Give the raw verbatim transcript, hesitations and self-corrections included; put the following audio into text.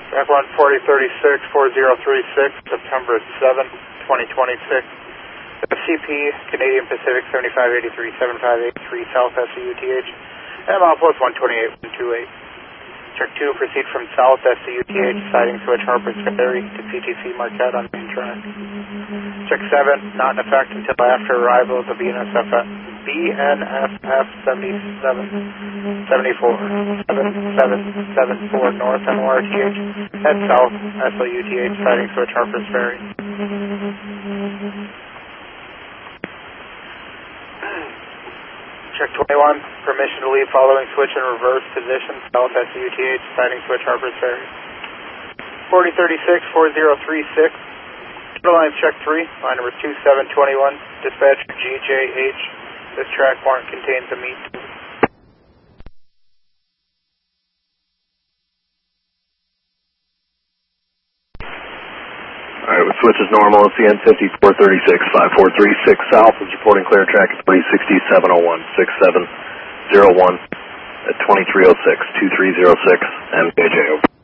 Track one, forty thirty-six, four zero three six, September seventh, twenty twenty-six. F C P, Canadian Pacific seventy-five eighty-three, seventy-five eighty-three, South S C U T H, and Outpost one twenty-eight, one twenty-eight. Check two, proceed from South S C U T H, siding switch Harper's Ferry to C T C Marquette on main track. Check seven, not in effect until after arrival of the B N S F, B N S F seventy-seven seventy-four, seven seven seven four North M O R T H, head south S L U T H, siding switch Harper's Ferry. Check twenty-one, permission to leave following switch in reverse position, South S U T H, siding switch Harper's Ferry. forty thirty-six, four zero three six, lines check three, line number two seven two one, dispatch G J H, this track warrant contains a meet. Alright, with switch is normal, it's the N fifty-four thirty-six, five four three six South is reporting clear track at three sixty-seven oh one, six seven zero one at twenty-three oh six, two three zero six, M J J over.